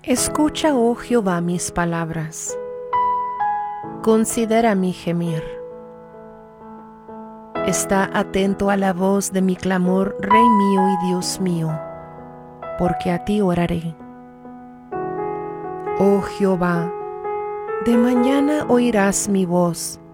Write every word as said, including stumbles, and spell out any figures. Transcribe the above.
Escucha, oh Jehová, mis palabras. Considera mi gemir. Está atento a la voz de mi clamor, Rey mío y Dios mío, porque a ti oraré. Oh Jehová, de mañana oirás mi voz,